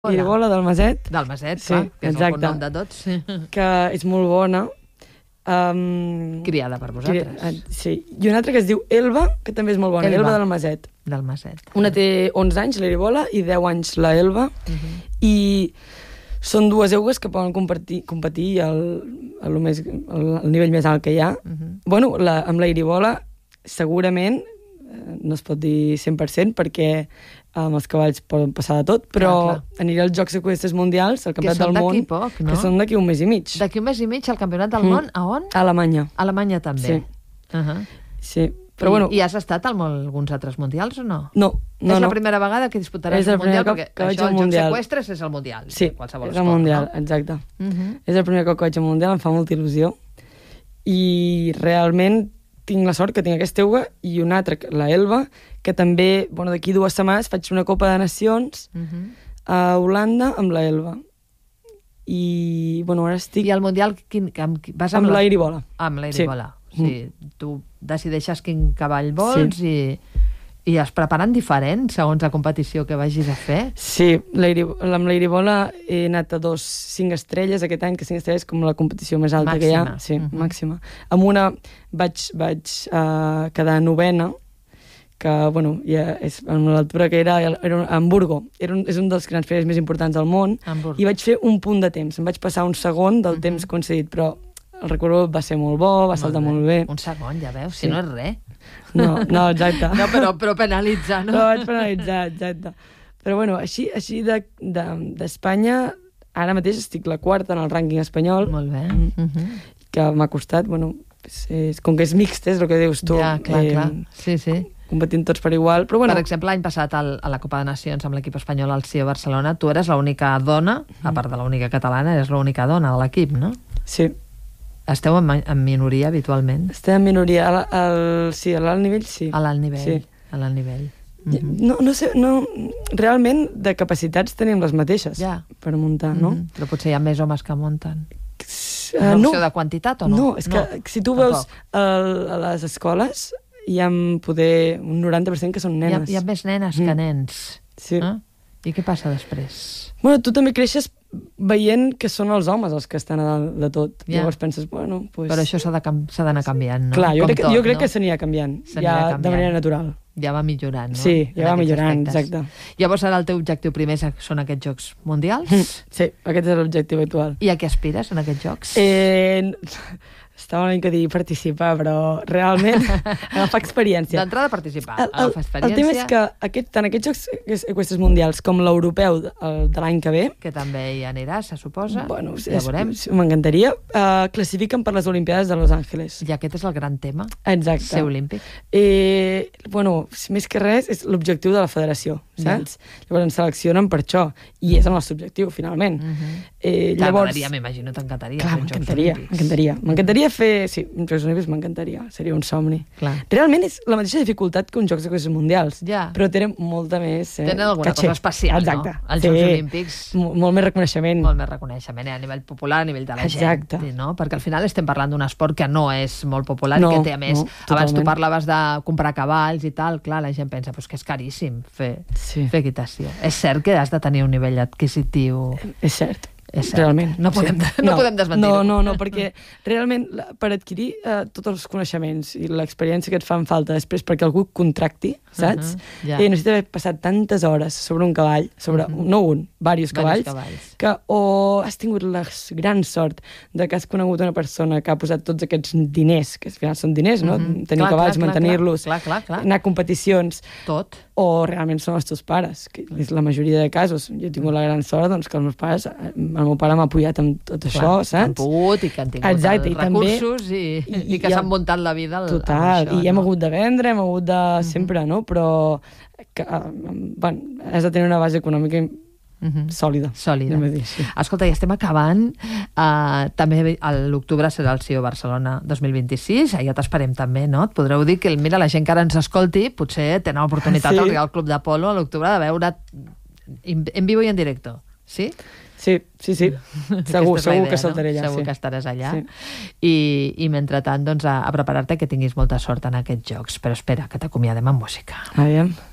Iribola del Maset. Del Maset, Sí, clar, que és el exacte. cognom de tots. Que és molt bona. Criada per vosaltres. Sí. I una altra que es diu Elba, que també és molt bona. Elba. Elba del Maset. Del Maset. Una té 11 anys, la Iribola, i 10 anys la Elba. I són dues eugues que poden competir al nivell més alt que hi ha. Bueno, amb la Iribola segurament no es pot dir 100% perquè amb els cavalls poden passar de tot, però aniré als Jocs Eqüestres Mundials, al Campionat del Món, poc, no? que són d'aquí un mes i mig. D'aquí un mes i mig al Campionat del Món, a on? A Alemanya. A Alemanya també. Sí. Sí. Però bueno, I has estat a alguns altres mundials o no? No. És la primera vegada que disputaràs És el un mundial, primer perquè que vaig això, al els mundial. Jocs Eqüestres és el mundial. Sí, qualsevol és el esport, mundial, no? exacte. És el primer cop que vaig al mundial, em fa molta il·lusió. I realment tinc la sort que tinc aquesta euga i una altra, la Elba, que també, d'aquí 2 setmanes faig una Copa de Nacions a Holanda amb la Elba. I, ara estic... I al mundial vas amb la Iribola. Amb la Iribola. Sí. Tu decideixes quin cavall vols i es preparen diferent segons la competició que vagis a fer? Sí, amb la Iribola he anat a 5 estrelles aquest any, que 5 estrelles és com la competició més alta que hi ha. Sí, màxima. Amb una vaig quedar 9ena, que, ja és amb l'altura que era a Hamburgo. És un dels grans premis més importants del món. I vaig fer un punt de temps. Em vaig passar un segon del temps concedit, però el recorregut va ser molt bo, va saltar molt bé. Un segon, ja veus, si no és res. No, exacte. No, però penalitza, no? No, vaig penalitzar, exacte. Però així d'Espanya, ara mateix estic la 4ª en el rànquing espanyol. Molt bé. Que m'ha costat, com que és mixt, és el que dius tu. Ja, clar. Sí. Competint tots per igual, però Per exemple, l'any passat a la Copa de Nacions amb l'equip espanyol al CIO Barcelona, tu eres l'única dona, a part de l'única catalana, eres l'única dona de l'equip, no? Sí. Esteu en minoria habitualment? Estem en minoria, sí, a l'alt nivell sí. A l'alt nivell, sí. A l'alt nivell. No sé, realment de capacitats tenim les mateixes per muntar, no? Però potser hi ha més homes que munten. No. Una opció de quantitat o no? No, és que si tu veus a les escoles hi ha poder un 90% que són nenes. Hi ha més nenes que nens. Sí. I què passa després? Tu també creixes veient que són els homes els que estan a dalt de tot. Llavors penses, Però això s'ha d'anar canviant, no? Clar, jo crec que s'anirà canviant, ja de manera natural. Ja va millorant, no? Sí, ja va millorant, exacte. Llavors ara el teu objectiu primer són aquests Jocs Mundials? Sí, aquest és l'objectiu actual. I a què aspires en aquests Jocs? Estava una mica a dir participar, però realment agafar experiència. D'entrada participar, agafar experiència. El tema és que tant aquests Jocs Eqüestres Mundials com l'europeu de l'any que ve... Que també hi aniràs, se suposa. Ja veurem. M'encantaria. Classifiquen per les Olimpiades de Los Angeles. I aquest és el gran tema? Exacte. Ser olímpic? Més que res, és l'objectiu de la federació, saps? Llavors ens seleccionen per això. I és el nostre objectiu, finalment. T'agradaria, m'imagino, t'encantaria. Clar, m'encantaria fer... Sí, uns Jocs Olímpics m'encantaria, seria un somni. Clar. Realment és la mateixa dificultat que uns Jocs Eqüestres Mundials, però tenen molta més tenen alguna cosa especial, exacte. No? Els Jocs Olímpics... Molt més reconeixement. Molt més reconeixement, a nivell popular, a nivell de la gent. No? Perquè al final estem parlant d'un esport que no és molt popular i que té, a més... Abans tu parlaves de comprar cavalls i tal, clar, la gent pensa que és caríssim fer equitació. És cert que has de tenir un nivell adquisitiu... És cert. Realment. No podem desmentir-ho. No, perquè realment per adquirir tots els coneixements i l'experiència que et fan falta després perquè algú et contracti, saps? Necessita haver passat tantes hores sobre un cavall, no un, diversos cavalls, que o has tingut la gran sort de que has conegut una persona que ha posat tots aquests diners, que al final són diners, no? Tenir cavalls, mantenir-los, anar a competicions... Tot. O realment són els teus pares, que és la majoria de casos. Jo he tingut la gran sort que els meus pares, el meu pare m'ha apoyat amb tot això, saps? Han pogut i que han tingut els recursos i que s'han muntat la vida amb això. Total, i hem hagut de vendre, hem hagut de sempre, no? Però has de tenir una base econòmica sòlida. Escolta, ja estem acabant. També a l'octubre serà el CIO Barcelona 2026. Ja t'esperem també, no? Et podreu dir que la gent que ara ens escolti potser tenen l'oportunitat al Real Club d'Apolo a l'octubre de veure en vivo i en directo. Sí? Sí. Segur que saltaré allà. Segur que estaràs allà. I mentrestant, a preparar-te, que tinguis molta sort en aquests jocs. Però espera, que t'acomiadem amb música. Aviam.